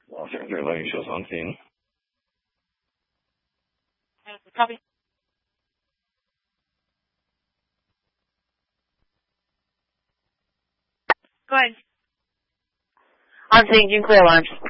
Los Angeles, letting shows on scene. Copy. Go ahead. On scene, you can clear alarms.